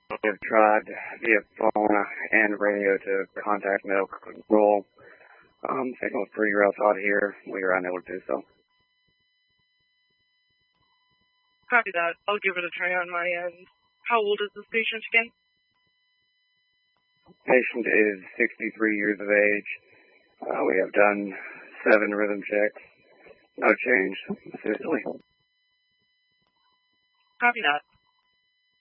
We have tried via phone and radio to contact medical control. Signal's pretty rough out here. We are unable to do so. Copy that. I'll give it a try on my end. How old is this patient again? Patient is 63 years of age. We have done 7 rhythm checks. No change. Seriously. Copy that.